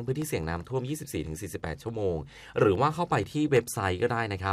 พื้นที่เสี่ยงน้ำท่วม 24-48 ชั่วโมงหรือว่าเข้าไปที่เว็บไซต์ก็ได้นะครับ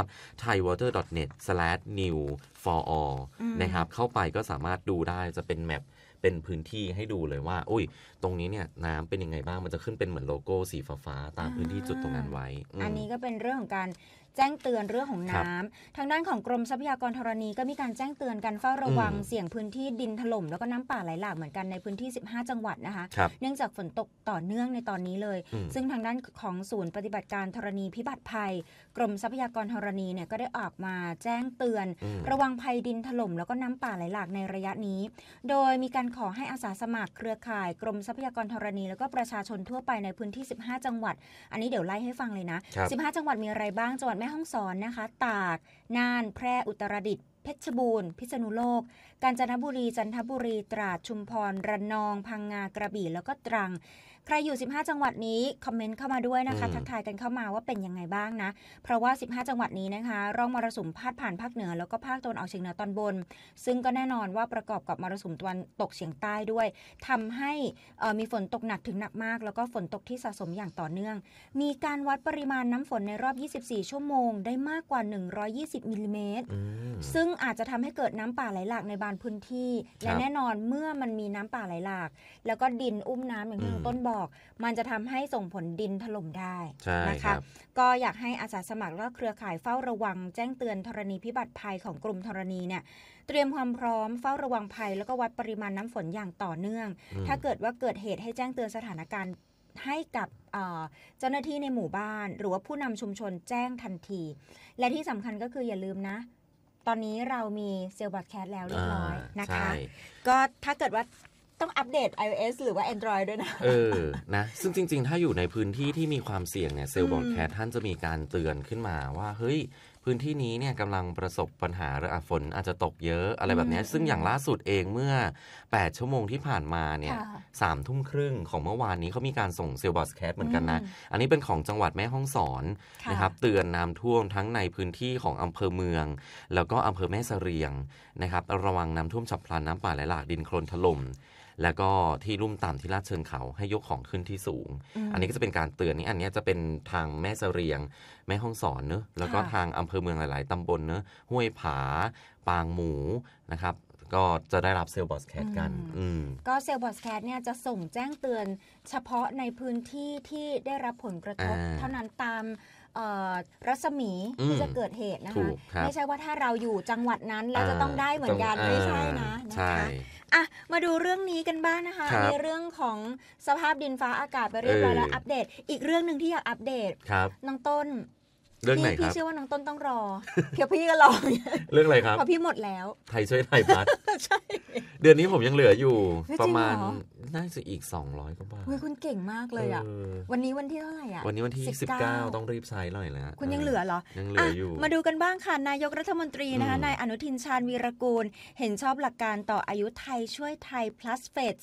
thaiwater.net/new for all นะครับเข้าไปก็สามารถดูได้จะเป็นแมปเป็นพื้นที่ให้ดูเลยว่าอุ้ยตรงนี้เนี่ยน้ำเป็นยังไงบ้างมันจะขึ้นเป็นเหมือนโลโก้สีฟ้าๆตามพื้นที่จุดตรงนั้นไว้อันนี้ก็เป็นเรื่องของการแจ้งเตือนเรื่องของน้ำทางด้านของกรมทรัพยากรธรณีก็มีการแจ้งเตือนการเฝ้าระวังเสี่ยงพื้นที่ดินถล่มแล้วก็น้ำป่าไหลหลากเหมือนกันในพื้นที่15จังหวัดนะคะเนื่องจากฝนตกต่อเนื่องในตอนนี้เลยซึ่งทางด้านของศูนย์ปฏิบัติการธรณีพิบัติภัยกรมทรัพยากรธรณีเนี่ยก็ได้ออกมาแจ้งเตือนระวังภัยดินถล่มแล้วก็น้ำป่าไหลหลากในระยะนี้โดยมีการขอให้อาสาสมัครเครือข่ายกรมทรัพยากรธรณีแล้วก็ประชาชนทั่วไปในพื้นที่15จังหวัดอันนี้เดี๋ยวไล่ให้ฟังเลยนะ15จังหวัดมีอะไรบ้างจังหวัดแม่ฮ่องสอนนะคะตากน่านแพร่อุตรดิตถ์เพชรบูรณ์พิษณุโลกกาญจนบุรีจันทบุรีตราดชุมพรระนองพังงากระบี่แล้วก็ตรังใครอยู่15จังหวัดนี้คอมเมนต์เข้ามาด้วยนะคะทักทายกันเข้ามาว่าเป็นยังไงบ้างนะเพราะว่า15จังหวัดนี้นะคะร่องมรสุมพาดผ่านภาคเหนือแล้วก็ภาคตะวันออกเฉียงเหนือตอนบนซึ่งก็แน่นอนว่าประกอบกับมรสุมตะวันตกเฉียงใต้ด้วยทำให้มีฝนตกหนักถึงหนักมากแล้วก็ฝนตกที่สะสมอย่างต่อเนื่องมีการวัดปริมาณน้ำฝนในรอบ24ชั่วโมงได้มากกว่า120มิลลิเมตรซึ่งอาจจะทำให้เกิดน้ำป่าไหลหลากในบางพื้นที่และแน่นอนเมื่อมันมีน้ำป่าไหลหลากแล้วก็ดินอุ้มน้ำอย่างที่ต้นบอกมันจะทำให้ส่งผลดินถล่มได้นะคะก็อยากให้อาสาสมัครและเครือข่ายเฝ้าระวังแจ้งเตือนธรณีพิบัติภัยของกรมธรณีเนี่ยเตรียมความพร้อมเฝ้าระวังภัยแล้วก็วัดปริมาณน้ำฝนอย่างต่อเนื่องถ้าเกิดว่าเกิดเหตุให้แจ้งเตือนสถานการณ์ให้กับเจ้าหน้าที่ในหมู่บ้านหรือว่าผู้นำชุมชนแจ้งทันทีและที่สำคัญก็คืออย่าลืมนะตอนนี้เรามีเซลล์บอทแคสต์แล้วเรียบร้อยนะคะก็ถ้าเกิดว่าต้องอัปเดต iOS หรือว่า Android ด้วยนะนะซึ่งจริงๆถ้าอยู่ในพื้นที่ที่มีความเสี่ยงเนี่ยเซลล์บอทแคสต์ท่านจะมีการเตือนขึ้นมาว่าเฮ้ยพื้นที่นี้เนี่ยกำลังประสบปัญหาฝนอาจจะตกเยอะอะไรแบบนี้ซึ่งอย่างล่าสุดเองเมื่อ8ชั่วโมงที่ผ่านมาเนี่ย3 ทุ่มครึ่งของเมื่อวานนี้เขามีการส่งเซลล์บอทแคสต์เหมือนกันนะอันนี้เป็นของจังหวัดแม่ฮ่องสอนนะครับเตือนน้ำท่วมทั้งในพื้นที่ของอำเภอเมืองแล้วก็อำเภอแม่เสรียงนะครับระวังน้ำท่วมฉับพลันน้ำป่าไหลหลากดินโคลนถล่มแล้วก็ที่ลุ่มต่ำที่ลาดเชิงเขาให้ยกของขึ้นที่สูงอันนี้ก็จะเป็นการเตือนนี่อันนี้จะเป็นทางแม่เสรียงแม่ฮ่องสอนเนอะแล้วก็ทางอำเภอเมืองหลายๆตำบลเนอะห้วยผาปางหมูนะครับก็จะได้รับเซลล์บอทแคสต์กันก็เซลล์บอทแคสต์เนี่ยจะส่งแจ้งเตือนเฉพาะในพื้นที่ที่ได้รับผลกระทบเท่านั้นตามรัศมีที่จะเกิดเหตุนะคะไม่ใช่ว่าถ้าเราอยู่จังหวัดนั้นแล้วจะต้องได้เหมือนกันไม่ใช่นะคะมาดูเรื่องนี้กันบ้างนะคะในเรื่องของสภาพดินฟ้าอากาศไปเรียบร้อยแล้วอัปเดตอีกเรื่องนึงที่อยากอัปเดตน้องต้นเรื่องไหนครับพี่เชื่อว่าน้องต้นต้องรอเดี๋ยวพี่ก็รอเรื่องอะไรครับเพราะพี่หมดแล้วไทยช่วยไทยพัฒน์ใช่เดือนนี้ผมยังเหลืออยู่ประมาณน่าจะอีก200กว่าบาทคุณเก่งมากเลยอ่ะวันนี้วันที่เท่าไหร่อ่ะวันนี้วันที่19ต้องรีบใช้หน่อยแล้วคุณยังเหลือเหรอยังเหลืออยู่มาดูกันบ้างค่ะนายกรัฐมนตรีนะคะนายอนุทินชาญวีรกูลเห็นชอบหลักการต่ออายุไทยช่วยไทย plus เฟส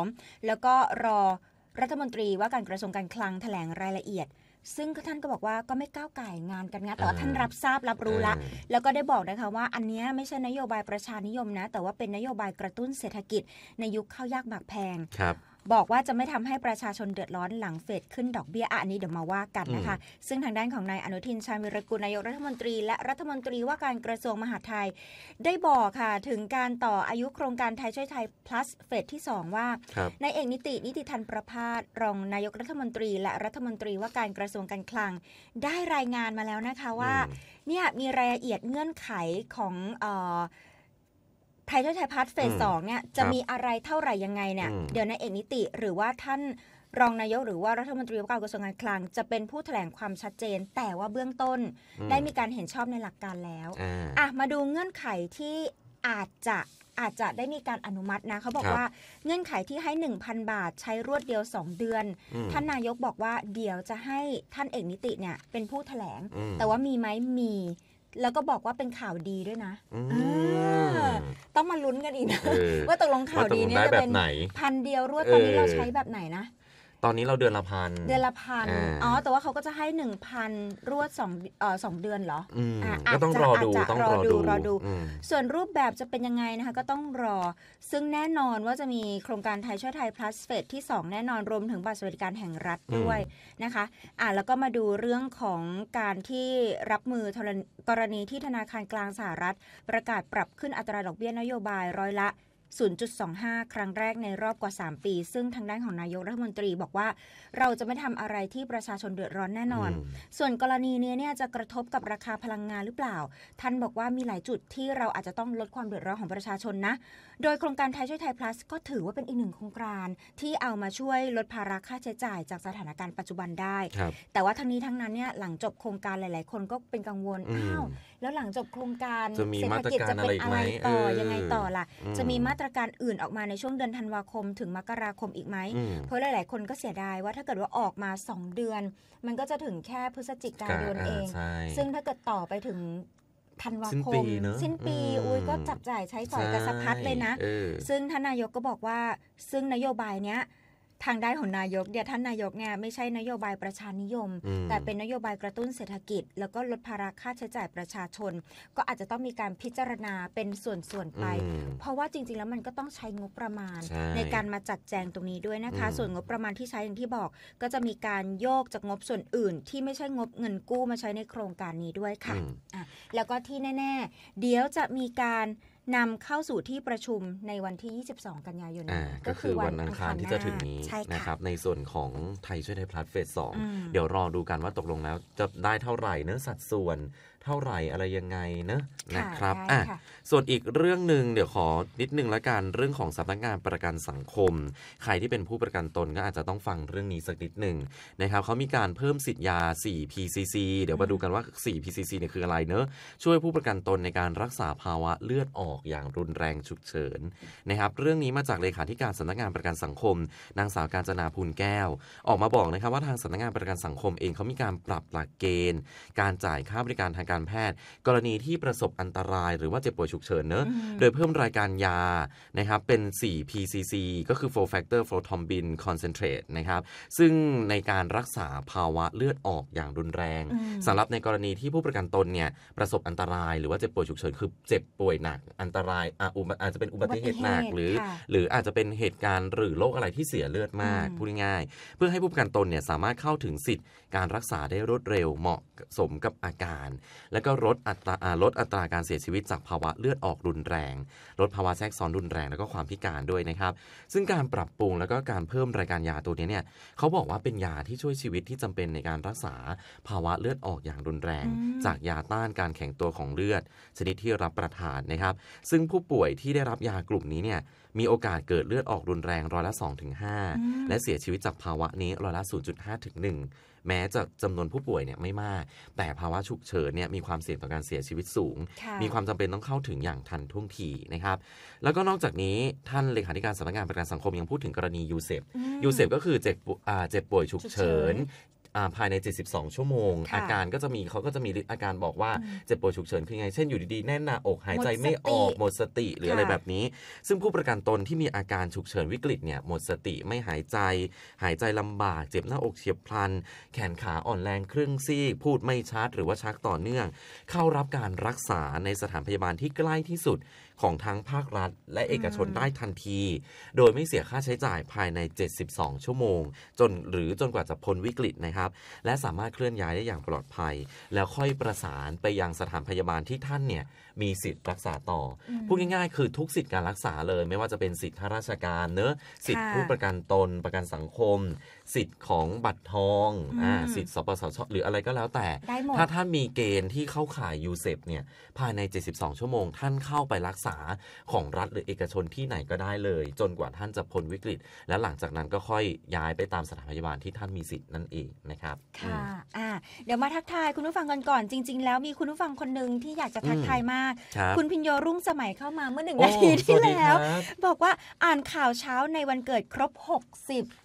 2แล้วก็รอรัฐมนตรีว่าการกระทรวงการคลังแถลงรายละเอียดซึ่งท่านก็บอกว่าก็ไม่ก้าวไก่งานกันนะแต่ว่าท่านรับทราบรับรู้ละแล้วก็ได้บอกนะคะว่าอันนี้ไม่ใช่นโยบายประชานิยมนะแต่ว่าเป็นนโยบายกระตุ้นเศรษฐกิจในยุคข้าวยากหมากแพงบอกว่าจะไม่ทำให้ประชาชนเดือดร้อนหลังเฟดขึ้นดอกเบี้ยอันนี้เดี๋ยวมาว่ากันนะคะซึ่งทางด้านของนายอนุทินชาญวีรกูลนายกรัฐมนตรีและรัฐมนตรีว่าการกระทรวงมหาดไทยได้บอกค่ะถึงการต่ออายุโครงการไทยช่วยไทย plus เฟสที่2ว่านายเอกนิติทันประภาสรองนายกรัฐมนตรีและรัฐมนตรีว่าการกระทรวงการคลังได้รายงานมาแล้วนะคะว่าเนี่ยมีรายละเอียดเงื่อนไขของไทยช่วยไทยพาร์ทเฟส 2เนี่ยจะมีอะไรเท่าไหร่ยังไงเนี่ยเดี๋ยวนายเอกนิติหรือว่าท่านรองนายกหรือว่ารัฐมนตรีว่าการกระทรวงการคลังจะเป็นผู้แถลงความชัดเจนแต่ว่าเบื้องต้นได้มีการเห็นชอบในหลักการแล้วมาดูเงื่อนไขที่อาจจะได้มีการอนุมัตินะเขาบอกว่าเงื่อนไขที่ให้ 1,000 บาทใช้รวดเดียว2เดือนท่านนายกบอกว่าเดี๋ยวจะให้ท่านเอกนิติเนี่ยเป็นผู้แถลงแต่ว่ามีไหมมีแล้วก็บอกว่าเป็นข่าวดีด้วยนะต้องมาลุ้นกันอีกนะว่าตกลงข่าวดีเนี่ยจะเป็น1,000 เดียวรวดตอนนี้เราใช้แบบไหนนะตอนนี้เราเดือนละพันอ๋อแต่ว่าเขาก็จะให้ 1,000 รวด2เดือนเหรอก็ต้องรอดูส่วนรูปแบบจะเป็นยังไงนะคะก็ต้องรอซึ่งแน่นอนว่าจะมีโครงการไทยช่วยไทย plus เฟสที่2แน่นอนรวมถึงบัตรสวัสดิการแห่งรัฐด้วยนะคะแล้วก็มาดูเรื่องของการที่รับมือกรณีที่ธนาคารกลางสหรัฐประกาศปรับขึ้นอัตราดอกเบี้ยนโยบายร้อยละ0.25 ครั้งแรกในรอบกว่า3ปีซึ่งทางด้านของนายกรัฐมนตรีบอกว่าเราจะไม่ทำอะไรที่ประชาชนเดือดร้อนแน่นอนส่วนกรณีนี้เนี่ยจะกระทบกับราคาพลังงานหรือเปล่าท่านบอกว่ามีหลายจุดที่เราอาจจะต้องลดความเดือดร้อนของประชาชนนะโดยโครงการไทยช่วยไทย plus ก็ถือว่าเป็นอีกหนึ่งโครงการที่เอามาช่วยลดภาระค่าใช้จ่ายจากสถานการณ์ปัจจุบันได้แต่ว่าทั้งนี้ทั้งนั้นเนี่ยหลังจบโครงการหลายๆคนก็เป็นกังวลแล้วหลังจบโครงการเศรษฐกิจจะเป็นอะไรต่อยังไงต่อล่ะจะมีมาตรการอื่นออกมาในช่วงเดือนธันวาคมถึงมกราคมอีกไหมเพราะหลายๆคนก็เสียดายว่าถ้าเกิดว่าออกมา2เดือนมันก็จะถึงแค่พฤศจิกายนเองซึ่งถ้าเกิดต่อไปถึงธันวาคมสิ้นปีอุ้ยก็จับจ่ายใช้สอยกระสะพัดเลยนะซึ่งท่านนายกก็บอกว่าซึ่งนโยบายเนี้ยทางด้านของนายกท่านนายกเนี่ยไม่ใช่นโยบายประชานิยมแต่เป็นนโยบายกระตุ้นเศรษฐกิจแล้วก็ลดภาระค่าใช้จ่ายประชาชนก็อาจจะต้องมีการพิจารณาเป็นส่วนๆไปเพราะว่าจริงๆแล้วมันก็ต้องใช้งบประมาณในการมาจัดแจงตรงนี้ด้วยนะคะส่วนงบประมาณที่ใช้อย่างที่บอกก็จะมีการโยกจากงบส่วนอื่นที่ไม่ใช่งบเงินกู้มาใช้ในโครงการนี้ด้วยค่ะแล้วก็ที่แน่ๆเดี๋ยวจะมีการนำเข้าสู่ที่ประชุมในวันที่ 22 กันยายนก็คือวันอังคารที่จะถึงนี้นะครับในส่วนของไทยช่วยไทย plus เฟส 2เดี๋ยวรอดูกันว่าตกลงแล้วจะได้เท่าไหร่เนื้อสัดส่วนเท่าไหร่อะไรยังไงนะครับส่วนอีกเรื่องนึงเดี๋ยวขอนิดนึงละกันเรื่องของสำนักงานประกันสังคมใครที่เป็นผู้ประกันตนก็อาจจะต้องฟังเรื่องนี้สักนิดนึงนะครับเขามีการเพิ่มสิทธิ์ยา 4PCC เดี๋ยวมาดูกันว่า 4PCC เนี่ยคืออะไรเนอะช่วยผู้ประกันตนในการรักษาภาวะเลือดออกอย่างรุนแรงฉุกเฉินนะครับเรื่องนี้มาจากเลขาธิการสำนักงานประกันสังคมนางสาวกาญจนาพูนแก้วออกมาบอกนะครับว่าทางสำนักงานประกันสังคมเองเขามีการปรับหลักเกณฑ์การจ่ายค่าบริการทางการแพทย์กรณีที่ประสบอันตรายหรือว่าเจ็บป่วยฉุกเฉินเนอะโดยเพิ่มรายการยานะครับเป็น 4PCC ก็คือ 4 factor prothrombin concentrate นะครับซึ่งในการรักษาภาวะเลือดออกอย่างรุนแรงสำหรับในกรณีที่ผู้ประกันตนเนี่ยประสบอันตรายหรือว่าเจ็บป่วยฉุกเฉินคือเจ็บป่วยหนักอันตรายอาจจะเป็นอุบัติเหตุหนักหรืออาจจะเป็นเหตุการณ์หรือโรคอะไรที่เสียเลือดมากพูดง่ายๆเพื่อให้ผู้ประกันตนเนี่ยสามารถเข้าถึงสิทธิ์การรักษาได้รวดเร็วเหมาะสมกับอาการแล้วก็ลดอัตราการเสียชีวิตจากภาวะเลือดออกรุนแรงลดภาวะแทรกซ้อนรุนแรงแล้วก็ความพิการด้วยนะครับซึ่งการปรับปรุงแล้วก็การเพิ่มรายการยาตัวนี้เนี่ยเขาบอกว่าเป็นยาที่ช่วยชีวิตที่จำเป็นในการรักษาภาวะเลือดออกอย่างรุนแรงจากยาต้านการแข็งตัวของเลือดชนิดที่รับประทานนะครับซึ่งผู้ป่วยที่ได้รับยากลุ่มนี้เนี่ยมีโอกาสเกิดเลือดออกรุนแรงร้อยละ 2-5 และเสียชีวิตจากภาวะนี้ร้อยละ 0.5 ถึง 1แม้จะจำนวนผู้ป่วยเนี่ยไม่มากแต่ภาวะฉุกเฉินเนี่ยมีความเสี่ยงต่อการเสียชีวิตสูงมีความจำเป็นต้องเข้าถึงอย่างทันท่วงทีนะครับแล้วก็นอกจากนี้ท่านเลขาธิการสำนักงานประกันสังคมยังพูดถึงกรณียูเซฟก็คือเจ็บป่วยฉุกเฉินภายใน72ชั่วโมงอาการก็จะมีเขาก็จะมีอาการบอกว่าเจ็บป่วยฉุกเฉินคือไงเช่นอยู่ดีๆแน่นหน้าอกหายใจไม่ออกหมดสติหรืออะไรแบบนี้ซึ่งผู้ประกันตนที่มีอาการฉุกเฉินวิกฤตเนี่ยหมดสติไม่หายใจลำบากเจ็บหน้าอกเฉียบพลันแขนขาอ่อนแรงครึ่งซีกพูดไม่ชัดหรือว่าชักต่อเนื่องเข้ารับการรักษาในสถานพยาบาลที่ใกล้ที่สุดของทั้งภาครัฐและเอกชนได้ทันทีโดยไม่เสียค่าใช้จ่ายภายใน72ชั่วโมงจนกว่าจะพ้นวิกฤตนะครับและสามารถเคลื่อนย้ายได้อย่างปลอดภัยแล้วค่อยประสานไปยังสถานพยาบาลที่ท่านเนี่ยมีสิทธิ์รักษาต่อพูดง่ายๆคือทุกสิทธิการรักษาเลยไม่ว่าจะเป็นสิทธิข้าราชการเนอะสิทธิผู้ประกันตนประกันสังคมสิทธิ์ของบัตรทองสิทธิ์สปสช.หรืออะไรก็แล้วแต่ถ้าท่านมีเกณฑ์ที่เข้าข่ายยูเซฟเนี่ยภายใน72ชั่วโมงท่านเข้าไปรักษาของรัฐหรือเอกชนที่ไหนก็ได้เลยจนกว่าท่านจะพ้นวิกฤตและหลังจากนั้นก็ค่อยย้ายไปตามสถานพยาบาลที่ท่านมีสิทธิ์นั่นเองนะครับค่ะเดี๋ยวมาทักทายคุณผู้ฟังกันก่อนจริงๆแล้วมีคุณผู้ฟังคนนึงที่อยากจะทักทายมากคุณพิญโยรุ่งสมัยเข้ามาเมื่อ1 นาทีที่แล้วบอกว่าอ่านข่าวเช้าในวันเกิดครบ60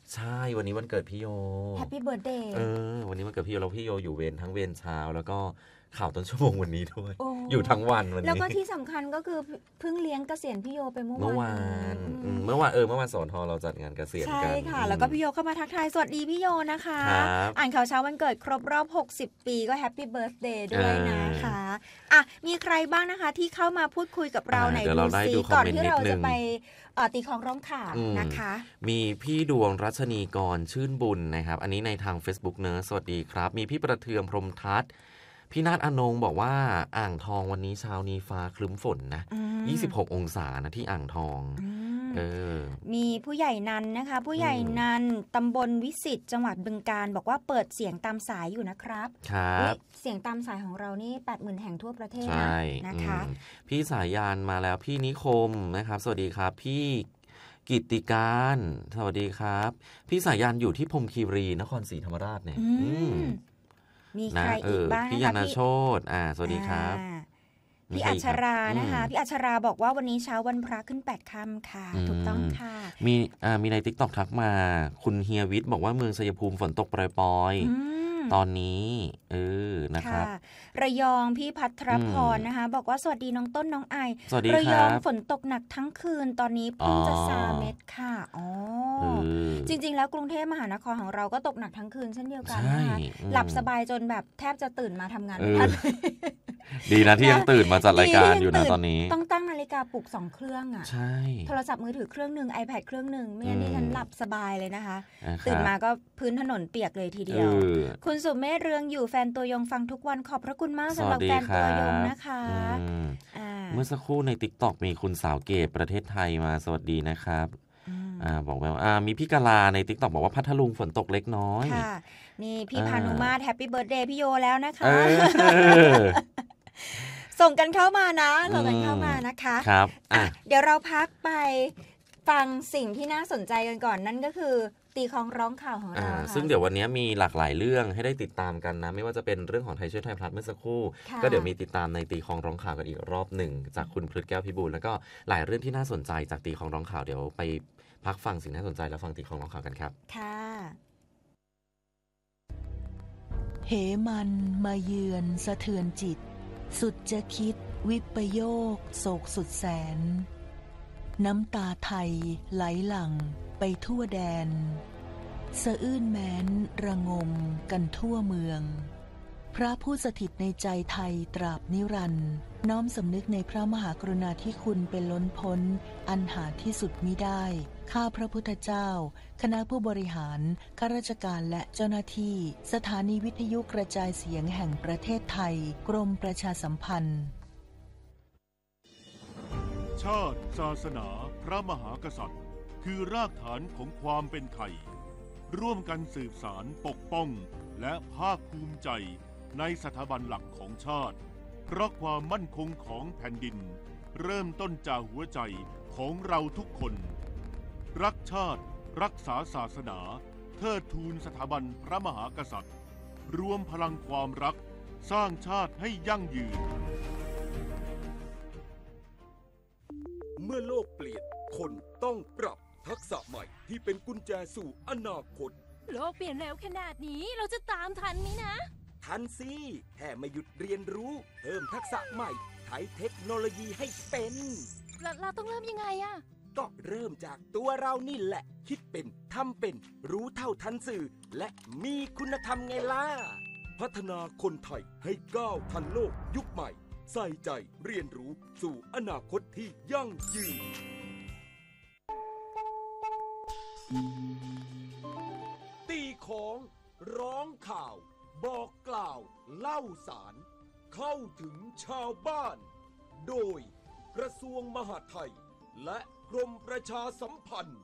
ใช่วันนี้วันเกิดพี่โยแฮปปี้เบิร์ธเดย์วันนี้วันเกิดพี่โยแล้วพี่โยอยู่เวรทั้งเวรเช้าแล้วก็ข่าวต้นชั่วโมงวันนี้ด้วย อยู่ทั้งวันวันนี้แล้วก็ที่สำคัญก็คือเพิ่งเลี้ยงเกษียณพี่โยไปเมื่อวานเมื่อวานสทเราจัดงานเกษียณกันใช่ค่ะแล้วก็พี่โยเข้ามาทักทายสวัสดีพี่โยนะคะอ่านข่าวเช้าวันเกิดครบรอบ60ปีก็แฮปปี้เบิร์ธเดย์ด้วยนะคะอ่ะมีใครบ้างนะคะที่เข้ามาพูดคุยกับเราในดูซิก่อนที่เราจะไปตีของร้องข่าวนะคะมีพี่ดวงรัชนีกรชื่นบุญนะครับอันนี้ในทาง Facebook เนอะสวัสดีครับมีพี่ประเทืองพรหมทัศน์พี่นาฏอนงบอกว่าอ่างทองวันนี้เช้านี้ฟ้าครึ้มฝนนะ26องศานะที่อ่างทองมีผู้ใหญ่นันนะคะผู้ใหญ่นันตำบลวิสิตจังหวัดบึงกาฬบอกว่าเปิดเสียงตามสายอยู่นะครับครับเสียงตามสายของเรานี่ 80,000 แห่งทั่วประเทศนะคะพี่สายยานมาแล้วพี่นิคมนะครับสวัสดีครับพี่กิตติการสวัสดีครับพี่สายยานอยู่ที่พรหมคีรีนครศรีธรรมราชเนี่ยมีใครอีกบ้างพี่ยานาโชติสวัสดีครับพี่อัชรานะคะพี่อัชราบอกว่าวันนี้เช้าวันพระขึ้น8ค่ำค่ะถูกต้องค่ะมีใน TikTok ทักมาคุณเฮียวิทย์บอกว่าเมืองชัยภูมิฝนตกปรอยๆตอนนี้นะครับระยองพี่พัทรพรนะคะบอกว่าสวัสดีน้องต้นน้องไอระยองฝนตกหนักทั้งคืนตอนนี้เพิ่งจะ3 เมตรค่ะจริงๆแล้วกรุงเทพมหานครของเราก็ตกหนักทั้งคืนเช่นเดียวกันนะคะหลับสบายจนแบบแทบจะตื่นมาทำงานไม่ทันดีนะที่ยังตื่นมาจัดรายการอยู่นะตอนนี้ต้องตั้งนาฬิกาปลุก2เครื่องอ่ะใช่โทรศัพท์มือถือเครื่องนึง iPad เครื่องนึงไม่งั้นดิฉันหลับสบายเลยนะคะตื่นมาก็พื้นถนนเปียกเลยทีเดียวคุณสุเมธเรืองอยู่แฟนตัวยงฟังทุกวันขอบพระคุณมากสำหรับแฟนตัวยงนะคะเมื่อสักครู่ใน TikTok มีคุณสาวเกตประเทศไทยมาสวัสดีนะครับบอกว่ามีพี่กาลาใน TikTok บอกว่าพัทลุงฝนตกเล็กน้อยค่ะนี่พี่พานุมาศแฮปปี้เบิร์ธเดย์พี่โยแล้วนะคะส่งกันเข้ามานะส่งกันเข้ามานะคะครับเดี๋ยวเราพักไปฟังสิ่งที่น่าสนใจกันก่อนนั่นก็คือตีคล้องร้องข่าวของเราซึ่งเดี๋ยววันนี้มีหลากหลายเรื่องให้ได้ติดตามกันนะไม่ว่าจะเป็นเรื่องของไทยช่วยไทยพลัสเมื่อสักครู่ก็เดี๋ยวมีติดตามในตีคล้องร้องข่าวกันอีกรอบหนึ่งจากคุณพฤทธิ์แก้วพิบูลแล้วก็หลายเรื่องที่น่าสนใจจากตีคล้องร้องข่าวเดี๋ยวไปพักฟังสิ่งน่าสนใจแล้วฟังตีคล้องร้องข่าวกันครับค่ะเหมันมาเยือนสะเทือนจิตสุดจะคิดวิปโยคโศกสุดแสนน้ำตาไทยไหลหลั่งไปทั่วแดนสะอื้นแม้นระงมกันทั่วเมืองพระผู้สถิตในใจไทยตราบนิรันดร์น้อมสำนึกในพระมหากรุณาธิคุณเป็นล้นพ้นอันหาที่สุดมิได้ข้าพระพุทธเจ้าคณะผู้บริหารข้าราชการและเจ้าหน้าที่สถานีวิทยุกระจายเสียงแห่งประเทศไทยกรมประชาสัมพันธ์ชาติศาสนาพระมหากษัตริย์คือรากฐานของความเป็นไทยร่วมกันสืบสานปกป้องและภาคภูมิใจในสถาบันหลักของชาติเพราะความมั่นคงของแผ่นดินเริ่มต้นจากหัวใจของเราทุกคนรักชาติรักษาศาสนาเทิดทูนสถาบันพระมหากษัตริย์รวมพลังความรักสร้างชาติให้ยั่งยืนเมื่อโลกเปลี่ยนคนต้องปรับทักษะใหม่ที่เป็นกุญแจสู่อนาคตโลกเปลี่ยนเร็วขนาดนี้เราจะตามทันไหมนะทันสิแค่ไม่หยุดเรียนรู้เพิ่มทักษะใหม่ใช้เทคโนโลยีให้เป็นเราต้องเริ่มยังไงอะก็เริ่มจากตัวเรานี่แหละคิดเป็นทำเป็นรู้เท่าทันสื่อและมีคุณธรรมไงล่ะพัฒนาคนไทยให้ก้าวทันโลกยุคใหม่ใส่ใจเรียนรู้สู่อนาคตที่ยั่งยืนตีของร้องข่าวบอกกล่าวเล่าสารเข้าถึงชาวบ้านโดยกระทรวงมหาดไทยและกรมประชาสัมพันธ์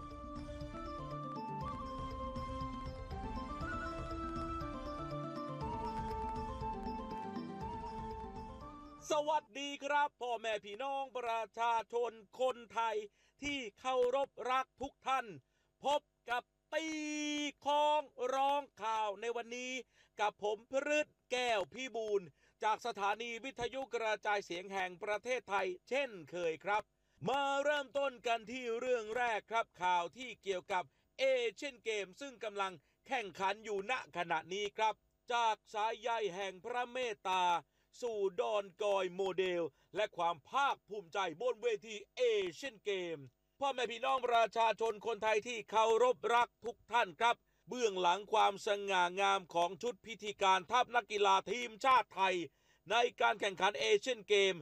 สวัสดีครับพ่อแม่พี่น้องประชาชนคนไทยที่เคารพรักทุกท่านพบกับตีของร้องข่าวในวันนี้กับผมพฤทธิ์แก้วพิบูลจากสถานีวิทยุกระจายเสียงแห่งประเทศไทยเช่นเคยครับมาเริ่มต้นกันที่เรื่องแรกครับข่าวที่เกี่ยวกับเอเชียนเกมซึ่งกำลังแข่งขันอยู่ณขณะนี้ครับจากสายใยแห่งพระเมตตาสู่ดอนกอยโมเดลและความภาคภูมิใจบนเวทีเอเชียนเกมพ่อแม่พี่น้องประชาชนคนไทยที่เคารพรักทุกท่านครับเบื้องหลังความสง่างามของชุดพิธีการทัพนักกีฬาทีมชาติไทยในการแข่งขันเอเชียนเกม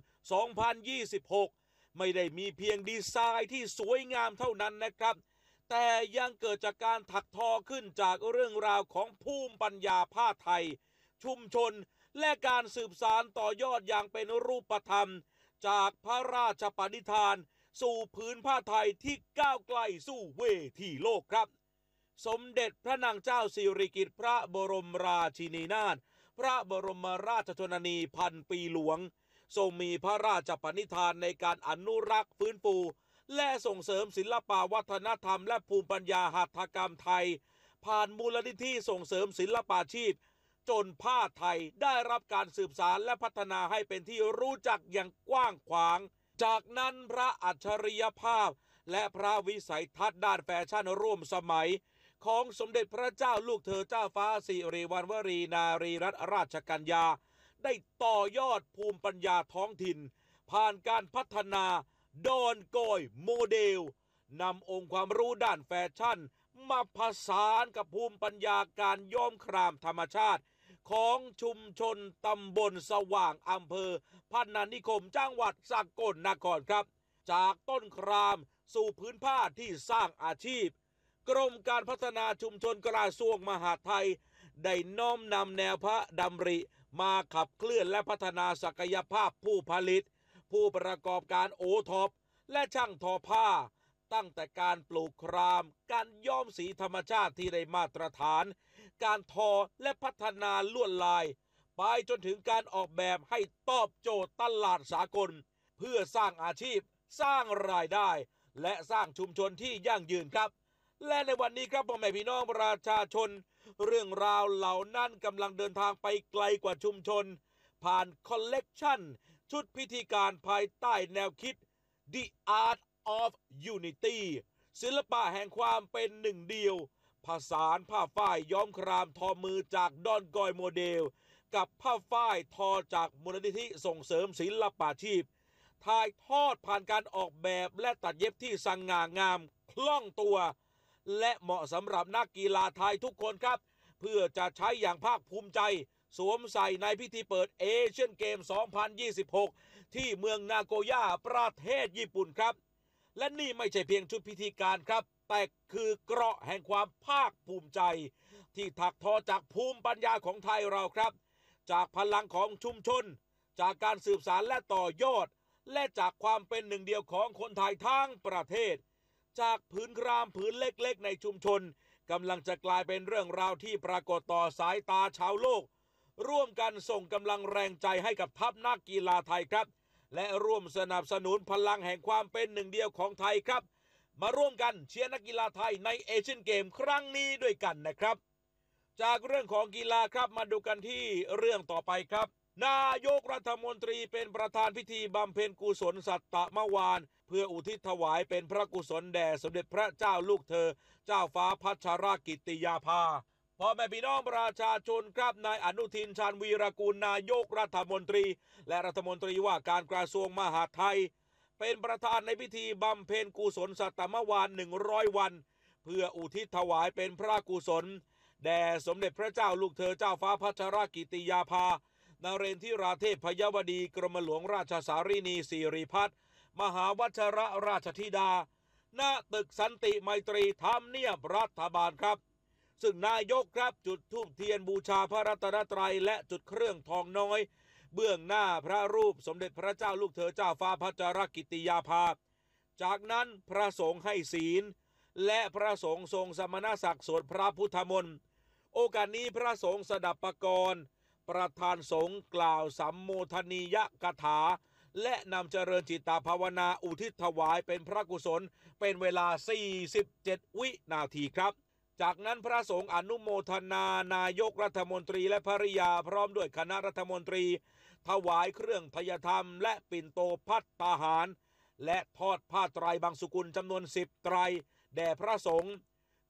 2026 ไม่ได้มีเพียงดีไซน์ที่สวยงามเท่านั้นนะครับแต่ยังเกิดจากการถักทอขึ้นจากเรื่องราวของภูมิปัญญาผ้าไทยชุมชนและการสืบสานต่อยอดอย่างเป็นรูปธรรมจากพระราชปณิธานสู่ผืนผ้าไทยที่ก้าวไกลสู่เวทีโลกครับสมเด็จพระนางเจ้าสิริกิติ์พระบรมราชินีนาถพระบรมราชชนนีพันปีหลวงทรงมีพระราชปณิธานในการอนุรักษ์ฟื้นฟูและส่งเสริมศิลปวัฒนธรรมและภูมิปัญญาหัตถกรรมไทยผ่านมูลนิธิส่งเสริมศิลปาชีพจนผ้าไทยได้รับการสืบสานและพัฒนาให้เป็นที่รู้จักอย่างกว้างขวางจากนั้นพระอัจฉริยภาพและพระวิสัยทัศน์ด้านแฟชั่นร่วมสมัยของสมเด็จพระเจ้าลูกเธอเจ้าฟ้าสิริวัณวรีนารีรัตนราชกัญญาได้ต่อยอดภูมิปัญญาท้องถิ่นผ่านการพัฒนาดอนกอยโมเดลนำองค์ความรู้ด้านแฟชั่นมาผสานกับภูมิปัญญาการย้อมครามธรรมชาติของชุมชนตำบลสว่างอำเภอพนัสนิคมจังหวัดสกลนครครับจากต้นครามสู่พื้นผ้าที่สร้างอาชีพกรมการพัฒนาชุมชนกระทรวงมหาดไทยได้น้อมนำแนวพระดำริมาขับเคลื่อนและพัฒนาศักยภาพผู้ผลิตผู้ประกอบการโอท็อปและช่างทอผ้าตั้งแต่การปลูกครามการย้อมสีธรรมชาติที่ได้มาตรฐานการทอและพัฒนาลวดลายไปจนถึงการออกแบบให้ตอบโจทย์ตลาดสากลเพื่อสร้างอาชีพสร้างรายได้และสร้างชุมชนที่ยั่งยืนครับและในวันนี้ครับพ่อแม่พี่น้องประชาชนเรื่องราวเหล่านั้นกำลังเดินทางไปไกลกว่าชุมชนผ่านคอลเลกชันชุดพิธีการภายใต้แนวคิด The Art of Unity ศิลปะแห่งความเป็นหนึ่งเดียวผสานผ้าฝ้ายย้อมครามทอมือจากดอนกอยโมเดลกับผ้าฝ้ายทอจากมูลนิธิส่งเสริมศิลปาชีพถ่ายทอดผ่านการออกแบบและตัดเย็บที่สง่างามคล่องตัวและเหมาะสำหรับนักกีฬาไทยทุกคนครับเพื่อจะใช้อย่างภาคภูมิใจสวมใส่ในพิธีเปิดเอเชียนเกม 2026 ที่เมืองนาโกย่าประเทศญี่ปุ่นครับและนี่ไม่ใช่เพียงชุดพิธีการครับแต่คือเกราะแห่งความภาคภูมิใจที่ถักทอจากภูมิปัญญาของไทยเราครับจากพลังของชุมชนจากการสืบสานและต่อยอดและจากความเป็นหนึ่งเดียวของคนไทยทั้งประเทศจากผืนครามผืนเล็กๆในชุมชนกำลังจะกลายเป็นเรื่องราวที่ปรากฏต่อสายตาชาวโลกร่วมกันส่งกำลังแรงใจให้กับทัพนักกีฬาไทยครับและร่วมสนับสนุนพลังแห่งความเป็นหนึ่งเดียวของไทยครับมาร่วมกันเชียร์นักกีฬาไทยในเอเชียนเกมครั้งนี้ด้วยกันนะครับจากเรื่องของกีฬาครับมาดูกันที่เรื่องต่อไปครับนายกรัฐมนตรีเป็นประธานพิธีบำเพ็ญกุศลสัตตมวานเพื่ออุทิศถวายเป็นพระกุศลแด่สมเด็จพระเจ้าลูกเธอเจ้าฟ้าพัชรกิติยาภาพ่อแม่พี่น้องประชาชนครับนายอนุทินชาญวีรกูลนายกรัฐมนตรีและรัฐมนตรีว่าการกระทรวงมหาดไทยเป็นประธานในพิธีบำเพ็ญกุศลสัตตมวาน100 วันเพื่ออุทิศถวายเป็นพระกุศลแด่สมเด็จพระเจ้าลูกเธอเจ้าฟ้าพัชรกิติยาภานเรนทิราเทพพยวดีกรมหลวงราชสารินีสิริพัฒน์มหาวชรราชธิดาณตึกสันติไมตรีทำเนียบรัฐบาลครับซึ่งนายกครับจุดธูปเทียนบูชาพระรัตนตรัยและจุดเครื่องทองน้อยเบื้องหน้าพระรูปสมเด็จพระเจ้าลูกเธอเจ้าฟ้าพัชรกิติยาภาจากนั้นพระสงฆ์ให้ศีลและพระสงฆ์ทรงสมณศักดิ์สวดพระพุทธมนต์โอกาสนี้พระสงฆ์สดับปกรณ์ประธานสงฆ์กล่าวสัมโมทนียกถาและนำเจริญจิตตภาวนาอุทิศถวายเป็นพระกุศลเป็นเวลา47 วินาทีครับจากนั้นพระสงฆ์อนุโมทนานายกรัฐมนตรีและภริยาพร้อมด้วยคณะรัฐมนตรีถวายเครื่องไทยธรรมและปิ่นโตภัตตาหารและทอดผ้าไตรบางสุกุลจำนวน10 ไตรแด่พระสงฆ์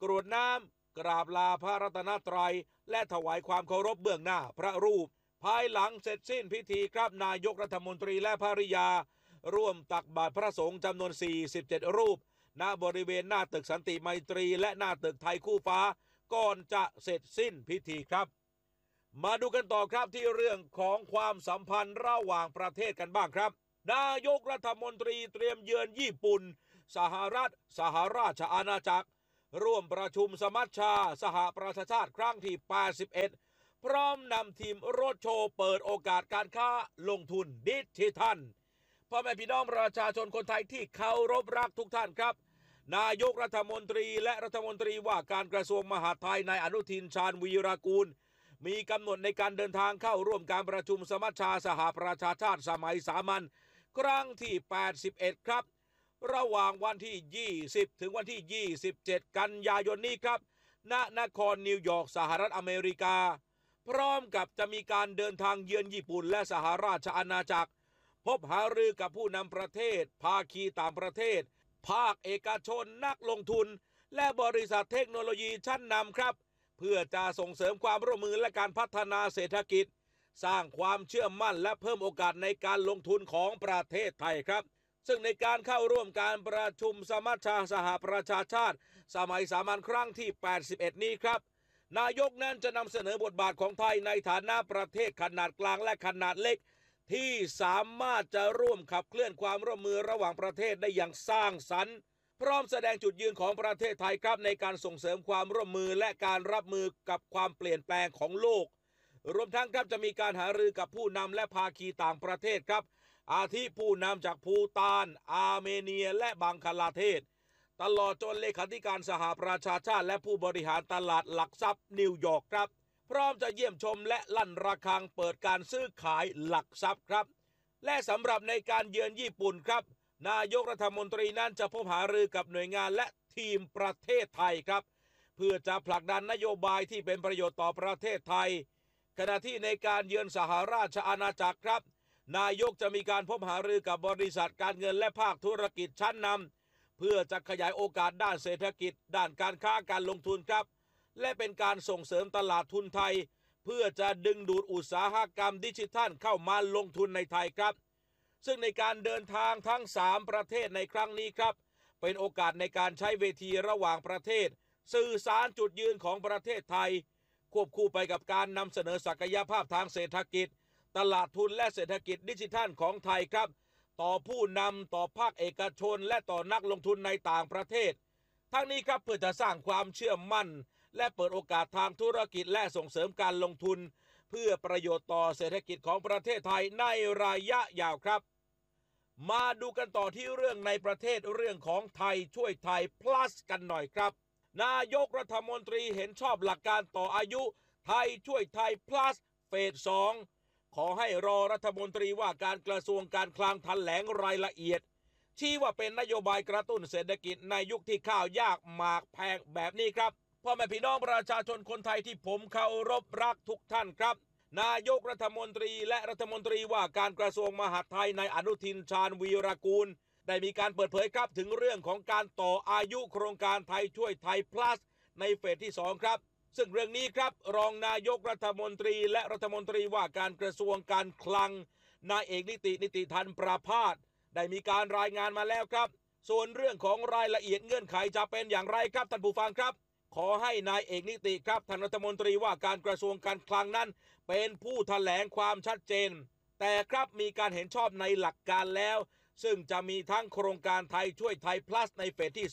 กรวดน้ำกราบลาพระรัตนตรัยและถวายความเคารพเบื้องหน้าพระรูปภายหลังเสร็จสิ้นพิธีครับนายกรัฐมนตรีและภริยาร่วมตักบาตรพระสงฆ์จำนวน47รูปณบริเวณหน้าตึกสันติไมตรีและหน้าตึกไทยคู่ฟ้าก่อนจะเสร็จสิ้นพิธีครับมาดูกันต่อครับที่เรื่องของความสัมพันธ์ระหว่างประเทศกันบ้างครับนายกรัฐมนตรีเตรียมเยือนญี่ปุ่นสหราชอาณาจักรร่วมประชุมสมัชชาสหประชาชาติครั้งที่81พร้อมนำทีมรถโชว์เปิดโอกาสการค้าลงทุนดิจิทัลพ่อแม่พี่น้องประชาชนคนไทยที่เคารพรักทุกท่านครับนายกรัฐมนตรีและรัฐมนตรีว่าการกระทรวงมหาดไทยนายอนุทินชาญวีรกูลมีกำหนดในการเดินทางเข้าร่วมการประชุมสมัชชาสหประชาชาติสมัยสามัญครั้งที่81ครับระหว่างวันที่20ถึงวันที่27กันยายนนี้ครับณนครนิวยอร์กสหรัฐอเมริกาพร้อมกับจะมีการเดินทางเยือนญี่ปุ่นและสหราชอาณาจักรพบหารือกับผู้นำประเทศภาคีต่างประเทศภาคเอกชนนักลงทุนและบริษัทเทคโนโลยีชั้นนำครับเพื่อจะส่งเสริมความร่วมมือและการพัฒนาเศรษฐกิจสร้างความเชื่อมั่นและเพิ่มโอกาสในการลงทุนของประเทศไทยครับซึ่งในการเข้าร่วมการประชุมสมัชชาสหประชาชาติสมัยสามัญครั้งที่81นี้ครับนายกนั้นจะนำเสนอบทบาทของไทยในฐานะประเทศขนาดกลางและขนาดเล็กที่สามารถจะร่วมขับเคลื่อนความร่วมมือระหว่างประเทศได้อย่างสร้างสรรค์พร้อมแสดงจุดยืนของประเทศไทยครับในการส่งเสริมความร่วมมือและการรับมือกับความเปลี่ยนแปลงของโลกรวมทั้งครับจะมีการหารือกับผู้นำและภาคีต่างประเทศครับอาทิผู้นำจากภูฏานอาร์เมเนียและบังคลาเทศตลอดจนเลขาธิการสหประชาชาติและผู้บริหารตลาดหลักทรัพย์นิวยอร์กครับพร้อมจะเยี่ยมชมและลั่นระฆังเปิดการซื้อขายหลักทรัพย์ครับและสำหรับในการเยือนญี่ปุ่นครับนายกรัฐมนตรีนั้นจะพบหารือกับหน่วยงานและทีมประเทศไทยครับเพื่อจะผลักดันนโยบายที่เป็นประโยชน์ต่อประเทศไทยขณะที่ในการเยือนสหราชอาณาจักรครับนายกจะมีการพบหารือกับบริษัทการเงินและภาคธุรกิจชั้นนำเพื่อจะขยายโอกาสด้านเศรษฐกิจด้านการค้าการลงทุนครับและเป็นการส่งเสริมตลาดทุนไทยเพื่อจะดึงดูดอุตสาหกรรมดิจิทัลเข้ามาลงทุนในไทยครับซึ่งในการเดินทางทั้ง3ประเทศในครั้งนี้ครับเป็นโอกาสในการใช้เวทีระหว่างประเทศสื่อสารจุดยืนของประเทศไทยควบคู่ไปกับการนำเสนอศักยภาพทางเศรษฐกิจตลาดทุนและเศรษฐกิจดิจิทัลของไทยครับต่อผู้นำต่อภาคเอกชนและต่อนักลงทุนในต่างประเทศทั้งนี้ครับเพื่อจะสร้างความเชื่อมั่นและเปิดโอกาสทางธุรกิจและส่งเสริมการลงทุนเพื่อประโยชน์ต่อเศรษฐกิจของประเทศไทยในระยะยาวครับมาดูกันต่อที่เรื่องในประเทศเรื่องของไทยช่วยไทย plus กันหน่อยครับนายกรัฐมนตรีเห็นชอบหลักการต่ออายุไทยช่วยไทย plus เฟส 2ขอให้รอรัฐมนตรีว่าการกระทรวงการคลังแถลงรายละเอียดชี้ว่าเป็นนโยบายกระตุ้นเศรษฐกิจในยุคที่ข้าวยากหมากแพงแบบนี้ครับพ่อแม่พี่น้องประชาชนคนไทยที่ผมเคารพรักทุกท่านครับนายกรัฐมนตรีและรัฐมนตรีว่าการกระทรวงมหาดไทยนายอนุทินชาญวีรกูลได้มีการเปิดเผยครับถึงเรื่องของการต่ออายุโครงการไทยช่วยไทย plus ในเฟสที่2ครับซึ่งเรื่องนี้ครับรองนายกรัฐมนตรีและรัฐมนตรีว่าการกระทรวงการคลังนายเอกนิติธันประภาสได้มีการรายงานมาแล้วครับส่วนเรื่องของรายละเอียดเงื่อนไขจะเป็นอย่างไรครับท่านผู้ฟังครับขอให้นายเอกนิติครับท่านรัฐมนตรีว่าการกระทรวงการคลังนั้นเป็นผู้แถลงความชัดเจนแต่ครับมีการเห็นชอบในหลักการแล้วซึ่งจะมีทั้งโครงการไทยช่วยไทย plus ในเฟสที่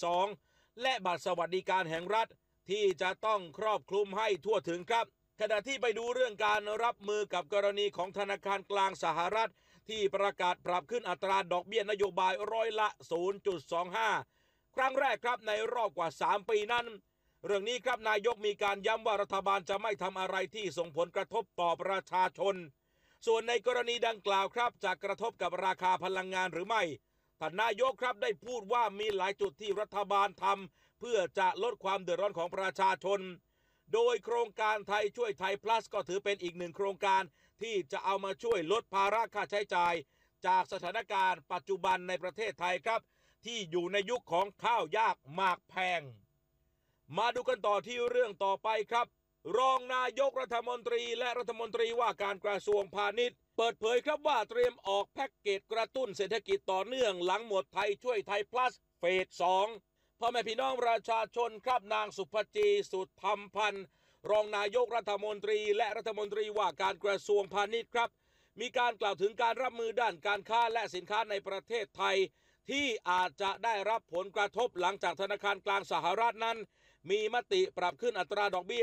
2และบัตรสวัสดิการแห่งรัฐที่จะต้องครอบคลุมให้ทั่วถึงครับขณะที่ไปดูเรื่องการรับมือกับกรณีของธนาคารกลางสหรัฐที่ประกาศปรับขึ้นอัตราดอกเบี้ยนโยบายร้อยละ 0.25 ครั้งแรกครับในรอบกว่า3ปีนั้นเรื่องนี้ครับนายกมีการย้ำว่ารัฐบาลจะไม่ทำอะไรที่ส่งผลกระทบต่อประชาชนส่วนในกรณีดังกล่าวครับจะกระทบกับราคาพลังงานหรือไม่ท่านนายกครับได้พูดว่ามีหลายจุดที่รัฐบาลทำเพื่อจะลดความเดือดร้อนของประชาชนโดยโครงการไทยช่วยไทย plus ก็ถือเป็นอีกหนึ่งโครงการที่จะเอามาช่วยลดภาระค่าใช้จ่ายจากสถานการณ์ปัจจุบันในประเทศไทยครับที่อยู่ในยุคของข้าวยากหมากแพงมาดูกันต่อที่เรื่องต่อไปครับรองนายกรัฐมนตรีและรัฐมนตรีว่าการกระทรวงพาณิชย์เปิดเผยครับว่าเตรียมออกแพ็กเกจกระตุ้นเศรษฐกิจต่อเนื่องหลังหมวดไทยช่วยไทย plus เฟส 2พ่อแม่พี่น้องประชาชนครับนางสุภจีสุธรรมพันธ์รองนายกรัฐมนตรีและรัฐมนตรีว่าการกระทรวงพาณิชย์ครับมีการกล่าวถึงการรับมือด้านการค้าและสินค้าในประเทศไทยที่อาจจะได้รับผลกระทบหลังจากธนาคารกลางสหรัฐนั้นมีมติปรับขึ้นอัตราดอกเบี้ย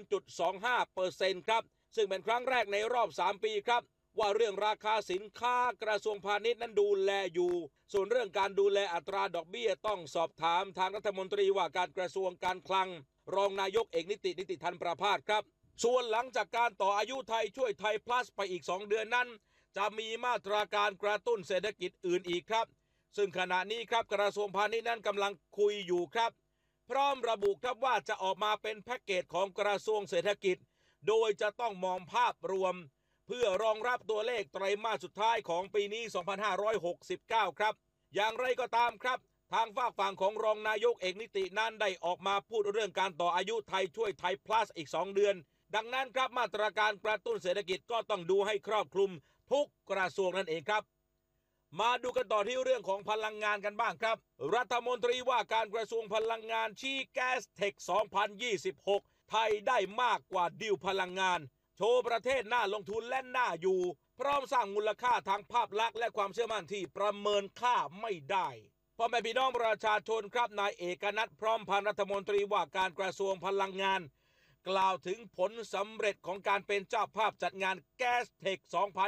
0.25% ครับซึ่งเป็นครั้งแรกในรอบ 3 ปีครับว่าเรื่องราคาสินค้ากระทรวงพาณิชย์นั้นดูแลอยู่ส่วนเรื่องการดูแลอัตราดอกเบี้ยต้องสอบถามทางรัฐมนตรีว่าการกระทรวงการคลังรองนายกเอกนิติธันประภาสครับส่วนหลังจากการต่ออายุไทยช่วยไทย plus ไปอีก2 เดือนนั้นจะมีมาตราการกระตุ้นเศรษฐกิจอื่นอีกครับซึ่งขณะนี้ครับกระทรวงพาณิชย์นั้นกำลังคุยอยู่ครับพร้อมระบุครับว่าจะออกมาเป็นแพ็กเกจของกระทรวงเศรษฐกิจโดยจะต้องมองภาพรวมเพื่อรองรับตัวเลขไตรมาสสุดท้ายของปีนี้ 2569 ครับอย่างไรก็ตามครับทางฝากฝั่งของรองนายกเอกนิตินั้นได้ออกมาพูดเรื่องการต่ออายุไทยช่วยไทย plus อีก2 เดือนดังนั้นครับมาตรการกระตุ้นเศรษฐกิจก็ต้องดูให้ครอบคลุมทุกกระทรวงนั่นเองครับมาดูกันต่อที่เรื่องของพลังงานกันบ้างครับรัฐมนตรีว่าการกระทรวงพลังงานชี้แก๊สเทค 2026 ไทยได้มากกว่าดีลพลังงานโชว์ประเทศน่าลงทุนและน่าอยู่พร้อมสร้างมูลค่าทางภาพลักษณ์และความเชื่อมั่นที่ประเมินค่าไม่ได้พ่อแม่พี่น้องประชาชนครับนายเอกนัทพร้อมพันธ์รัฐมนตรีว่าการกระทรวงพลังงานกล่าวถึงผลสำเร็จของการเป็นเจ้าภาพจัดงานแก๊สเทค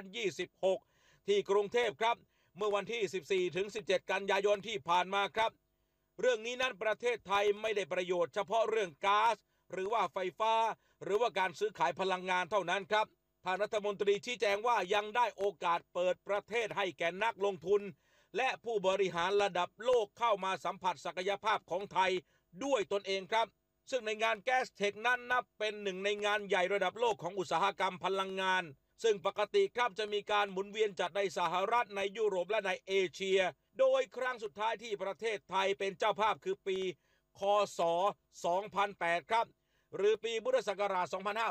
2026 ที่กรุงเทพครับเมื่อวันที่ 14-17 กันยายนที่ผ่านมาครับเรื่องนี้นั้นประเทศไทยไม่ได้ประโยชน์เฉพาะเรื่องก๊าซหรือว่าไฟฟ้าหรือว่าการซื้อขายพลังงานเท่านั้นครับท่านรัฐมนตรีชี้แจงว่ายังได้โอกาสเปิดประเทศให้แก่นักลงทุนและผู้บริหารระดับโลกเข้ามาสัมผัสศักยภาพของไทยด้วยตนเองครับซึ่งในงานแก๊สเทคนั้นนับเป็นหนึ่งในงานใหญ่ระดับโลกของอุตสาหกรรมพลังงานซึ่งปกติครับจะมีการหมุนเวียนจัดในสหรัฐในยุโรปและในเอเชียโดยครั้งสุดท้ายที่ประเทศไทยเป็นเจ้าภาพคือปีค.ศ. 2008 ครับหรือปีพุทธศักราช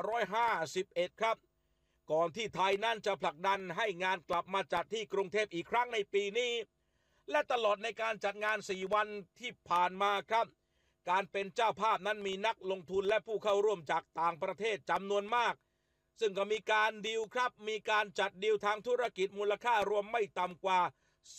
2551 ครับก่อนที่ไทยนั่นจะผลักดันให้งานกลับมาจัดที่กรุงเทพอีกครั้งในปีนี้และตลอดในการจัดงาน4 วันที่ผ่านมาครับการเป็นเจ้าภาพนั้นมีนักลงทุนและผู้เข้าร่วมจากต่างประเทศจำนวนมากซึ่งก็มีการดีลครับมีการจัดดีลทางธุรกิจมูลค่ารวมไม่ต่ำกว่า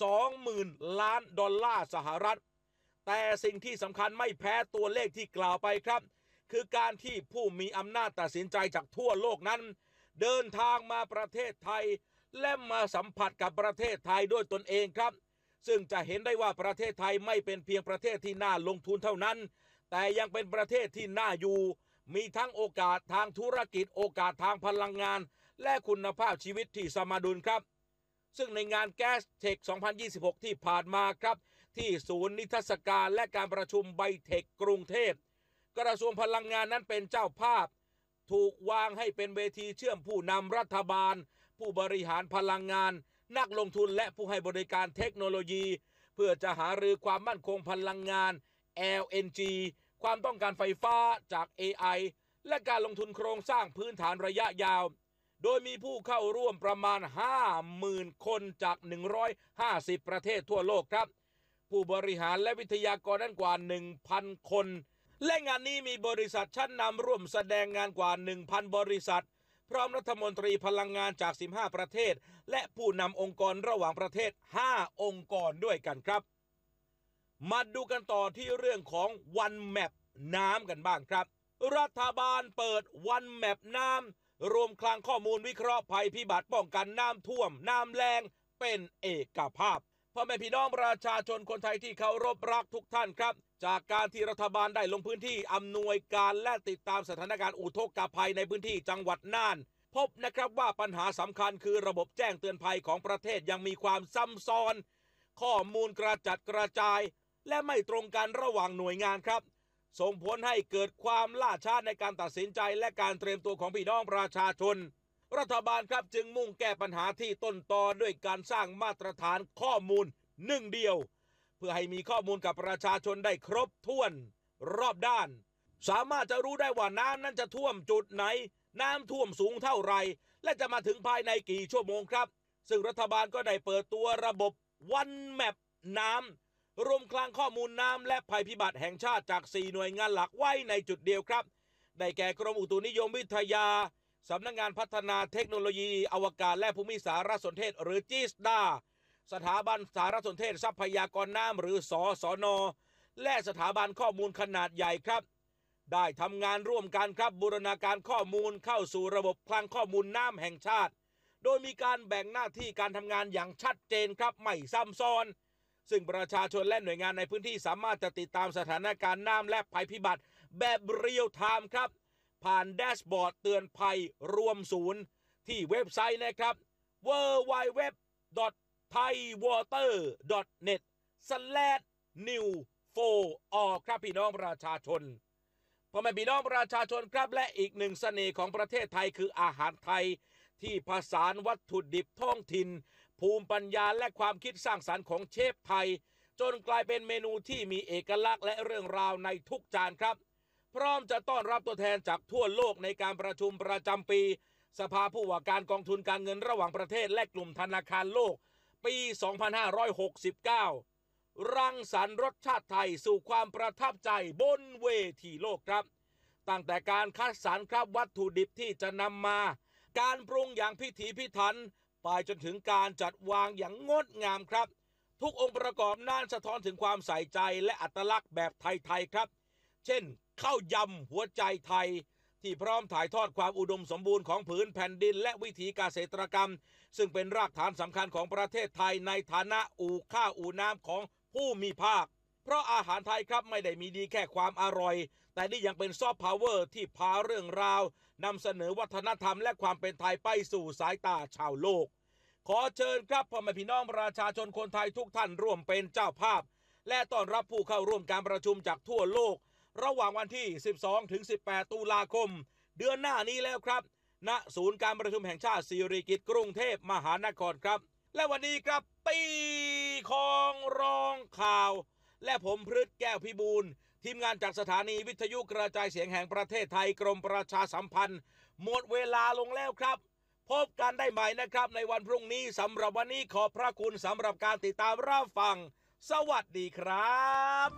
20,000 ล้านดอลลาร์สหรัฐแต่สิ่งที่สำคัญไม่แพ้ตัวเลขที่กล่าวไปครับคือการที่ผู้มีอำนาจตัดสินใจจากทั่วโลกนั้นเดินทางมาประเทศไทยและมาสัมผัสกับประเทศไทยด้วยตนเองครับซึ่งจะเห็นได้ว่าประเทศไทยไม่เป็นเพียงประเทศที่น่าลงทุนเท่านั้นแต่ยังเป็นประเทศที่น่าอยู่มีทั้งโอกาสทางธุรกิจโอกาสทางพลังงานและคุณภาพชีวิตที่สมดุลครับซึ่งในงานแก๊สเทค 2026 ที่ผ่านมาครับที่ศูนย์นิทรรศการและการประชุมไบเทคกรุงเทพกระทรวงพลังงานนั้นเป็นเจ้าภาพถูกวางให้เป็นเวทีเชื่อมผู้นำรัฐบาลผู้บริหารพลังงานนักลงทุนและผู้ให้บริการเทคโนโลยีเพื่อจะหารือความมั่นคงพลังงาน LNG ความต้องการไฟฟ้าจาก AI และการลงทุนโครงสร้างพื้นฐานระยะยาวโดยมีผู้เข้าร่วมประมาณ 50,000 คนจาก150 ประเทศทั่วโลกครับผู้บริหารและวิทยากรนั้นกว่า 1,000 คนและงานนี้มีบริษัทชั้นนำร่วมแสดงงานกว่า 1,000 บริษัทพร้อมรัฐมนตรีพลังงานจาก 15 ประเทศและผู้นำองค์กรระหว่างประเทศ 5 องค์กรด้วยกันครับมาดูกันต่อที่เรื่องของ One Map น้ำกันบ้างครับรัฐบาลเปิด One Map น้ำรวมคลังข้อมูลวิเคราะห์ภัยพิบัติป้องกันน้ำท่วมน้ำแล้งเป็นเอกภาพพ่อแม่พี่น้องประชาชนคนไทยที่เคารพรักทุกท่านครับจากการที่รัฐบาลได้ลงพื้นที่อำนวยการและติดตามสถานการณ์อุทกภัยในพื้นที่จังหวัดน่านพบนะครับว่าปัญหาสำคัญคือระบบแจ้งเตือนภัยของประเทศยังมีความซ้ำซ้อนข้อมูลกระจัดกระจายและไม่ตรงกันระหว่างหน่วยงานครับส่งผลให้เกิดความล่าช้าในการตัดสินใจและการเตรียมตัวของพี่น้องประชาชนรัฐบาลครับจึงมุ่งแก้ปัญหาที่ต้นตอด้วยการสร้างมาตรฐานข้อมูลหนึ่งเดียวเพื่อให้มีข้อมูลกับประชาชนได้ครบถ้วนรอบด้านสามารถจะรู้ได้ว่าน้ำนั้นจะท่วมจุดไหนน้ำท่วมสูงเท่าไหร่และจะมาถึงภายในกี่ชั่วโมงครับซึ่งรัฐบาลก็ได้เปิดตัวระบบ One Map น้ำรวมคลังข้อมูลน้ำและภัยพิบัติแห่งชาติจาก4หน่วยงานหลักไว้ในจุดเดียวครับได้แก่กรมอุตุนิยมวิทยาสำนักงานพัฒนาเทคโนโลยีอวกาศและภูมิสารสนเทศหรือจิสดาสถาบันสารสนเทศทรัพยากรน้ำหรือสสน.และสถาบันข้อมูลขนาดใหญ่ครับได้ทำงานร่วมกันครับบูรณาการข้อมูลเข้าสู่ระบบคลังข้อมูลน้ำแห่งชาติโดยมีการแบ่งหน้าที่การทำงานอย่างชัดเจนครับไม่ซ้ำซ้อนซึ่งประชาชนและหน่วยงานในพื้นที่สามารถจะติดตามสถานการณ์น้ำและภัยพิบัติแบบเรียลไทม์ครับผ่านแดชบอร์ดเตือนภัยรวมศูนย์ที่เว็บไซต์นะครับ www.thaiwater.net/new4 ครับพี่น้องประชาชนพ่อแม่พี่น้องประชาชนครับและอีกหนึ่งเสน่ห์ของประเทศไทยคืออาหารไทยที่ผสานวัตถุดิบท้องถิ่นภูมิปัญญาและความคิดสร้างสรรค์ของเชฟไทยจนกลายเป็นเมนูที่มีเอกลักษณ์และเรื่องราวในทุกจานครับพร้อมจะต้อนรับตัวแทนจากทั่วโลกในการประชุมประจำปีสภาผู้ว่าการกองทุนการเงินระหว่างประเทศและกลุ่มธนาคารโลกปี 2569 รังสรรค์รสชาติไทยสู่ความประทับใจบนเวทีโลกครับตั้งแต่การคัดสรรครับวัตถุดิบที่จะนำมาการปรุงอย่างพิถีพิถันไปจนถึงการจัดวางอย่างงดงามครับทุกองค์ประกอบนั้นสะท้อนถึงความใส่ใจและอัตลักษณ์แบบไทยๆครับเช่นข้าวยำหัวใจไทยที่พร้อมถ่ายทอดความอุดมสมบูรณ์ของผืนแผ่นดินและวิถีเกษตรกรรมซึ่งเป็นรากฐานสำคัญของประเทศไทยในฐานะอู่ข้าวอู่น้ำของผู้มีภาคเพราะอาหารไทยครับไม่ได้มีดีแค่ความอร่อยแต่นี่ยังเป็นซอฟต์พาวเวอร์ที่พาเรื่องราวนำเสนอวัฒนธรรมและความเป็นไทยไปสู่สายตาชาวโลกขอเชิญครับพ่อแม่พี่น้องประชาชนคนไทยทุกท่านร่วมเป็นเจ้าภาพและต้อนรับผู้เข้าร่วมการประชุมจากทั่วโลกระหว่างวันที่ 12-18 ตุลาคมเดือนหน้านี้แล้วครับณศูนย์การประชุมแห่งชาติสิริกิติ์กรุงเทพมหานครครับและวันนี้ครับตีของร้องข่าวและผมพฤทธิ์แก้วพิบูลทีมงานจากสถานีวิทยุกระจายเสียงแห่งประเทศไทยกรมประชาสัมพันธ์หมดเวลาลงแล้วครับพบกันได้ใหม่นะครับในวันพรุ่งนี้สำหรับวันนี้ขอบพระคุณสำหรับการติดตามรับฟังสวัสดีครับ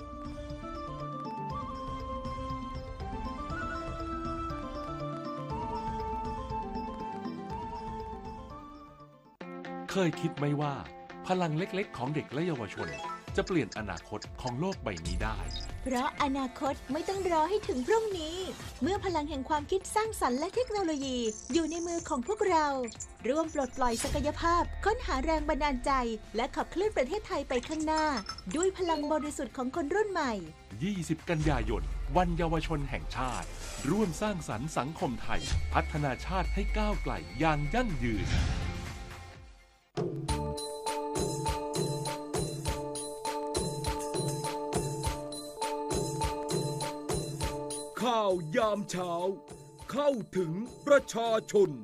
เคยคิดไหมว่าพลังเล็กๆของเด็กและเยาวชนจะเปลี่ยนอนาคตของโลกใบนี้ได้เพราะอนาคตไม่ต้องรอให้ถึงพรุ่งนี้เมื่อพลังแห่งความคิดสร้างสรรค์และเทคโนโลยีอยู่ในมือของพวกเราร่วมปลดปล่อยศักยภาพค้นหาแรงบันดาลใจและขับเคลื่อนประเทศไทยไปข้างหน้าด้วยพลังบริสุทธิ์ของคนรุ่นใหม่ 20 กันยายนวันเยาวชนแห่งชาติร่วมสร้างสรรค์สังคมไทยพัฒนาชาติให้ก้าวไกลอย่างยั่งยืนข่าวยามเช้าเข้าถึงประชาชน